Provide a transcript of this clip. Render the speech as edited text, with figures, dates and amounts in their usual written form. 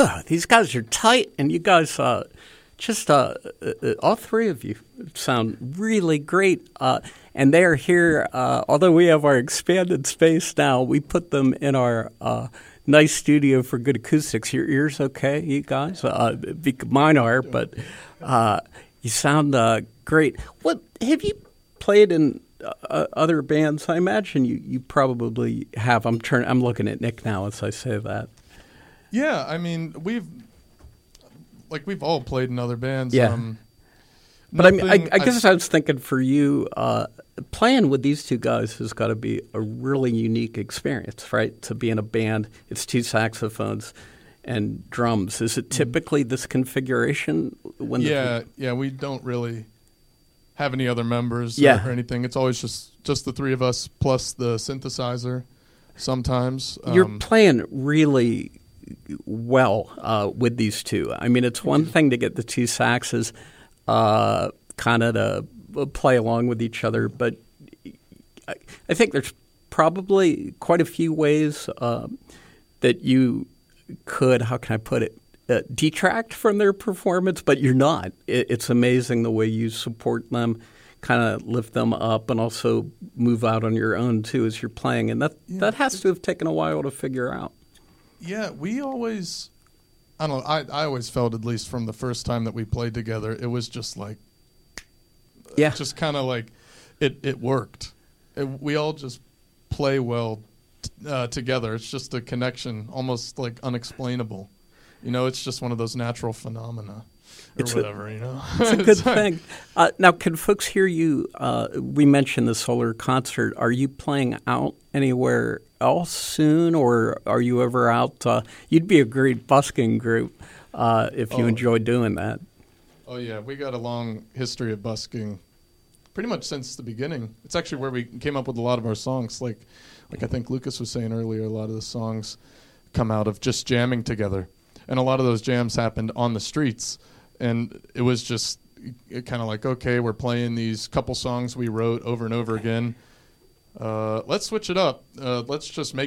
these guys are tight, and you guys just all three of you sound really great. And they are here, although we have our expanded space now, we put them in our nice studio for good acoustics. Your ears okay, you guys? Mine are, but you sound great. What have you played in other bands? I imagine you probably have. I'm looking at Nick now as I say that. Yeah, I mean we've all played in other bands. Yeah. But I guess I was thinking for you, playing with these two guys has got to be a really unique experience, right? To be in a band, it's two saxophones and drums. Is it typically this configuration? Yeah, we don't really have any other members or anything. It's always just the three of us plus the synthesizer sometimes. You're playing really well with these two. I mean, it's one thing to get the two saxes kind of to play along with each other, but I think there's probably quite a few ways that you could, how can I put it, detract from their performance, but you're not. It's amazing the way you support them, kind of lift them up, and also move out on your own too as you're playing, and that has to have taken a while to figure out. Yeah, we always, I don't know, I always felt, at least from the first time that we played together, it was just like, just kind of like, it worked. We all just play well together. It's just a connection, almost like unexplainable. You know, it's just one of those natural phenomena or whatever, you know. It's a good thing. Now, can folks hear you? We mentioned the Solar concert. Are you playing out anywhere else soon, or are you ever out? You'd be a great busking group if you enjoy doing that. Oh, yeah. We got a long history of busking pretty much since the beginning. It's actually where we came up with a lot of our songs. Like I think Lucas was saying earlier, a lot of the songs come out of just jamming together. And a lot of those jams happened on the streets. And it was just kind of like, okay, we're playing these couple songs we wrote over and over again. Let's switch it up. Let's just make